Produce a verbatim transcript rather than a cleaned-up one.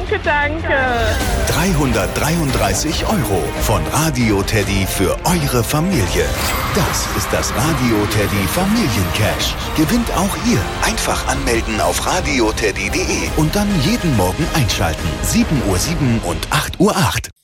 Danke, danke. dreihundertdreiunddreißig Euro von Radio Teddy für eure Familie. Das ist das Radio Teddy Familiencash. Gewinnt auch ihr. Einfach anmelden auf radioteddy punkt de und dann jeden Morgen einschalten. sieben Uhr sieben und acht Uhr acht.